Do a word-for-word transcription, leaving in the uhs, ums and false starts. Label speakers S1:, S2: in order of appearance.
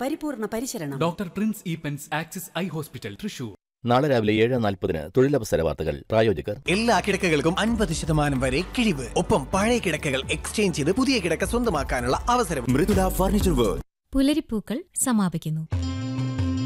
S1: പരിപൂർണ പരിശരണം.
S2: Doctor Prince Eappen's axis eye hospital, Thrissur.
S3: നാളെ രാവിലെ ഏഴ് നാൽപ്പതിന് തൊഴിലവസര വാർത്തകൾ. പ്രായോജകർ
S4: എല്ലാ കിടക്കകൾക്കും അൻപത് ശതമാനം വരെ കിഴിവ്. ഒപ്പം പഴയ കിടക്കകൾ എക്സ്ചേഞ്ച് ചെയ്ത് പുതിയ കിടക്ക സ്വന്തമാക്കാനുള്ള അവസരം.
S5: Mridula furniture world.
S6: പുലരിപ്പൂക്കൾ സമാപിക്കുന്നു.